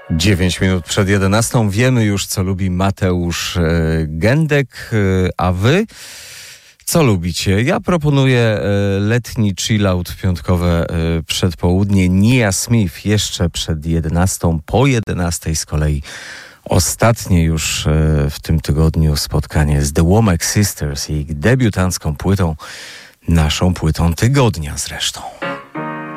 9 minut przed 11. Wiemy już, co lubi Mateusz Gędek, a wy co lubicie? Ja proponuję letni chillout piątkowe przedpołudnie. Nia Smith jeszcze przed 11. Po 11 z kolei ostatnie już w tym tygodniu spotkanie z The Womack Sisters i ich debiutancką płytą, naszą płytą tygodnia zresztą.